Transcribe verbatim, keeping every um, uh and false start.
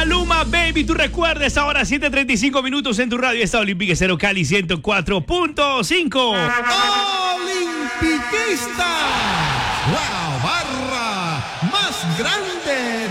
Maluma, baby, tú recuerdes ahora siete treinta y cinco minutos en tu radio. Está Olympique Cero Cali ciento cuatro punto cinco. Olimpiquista, la barra más grande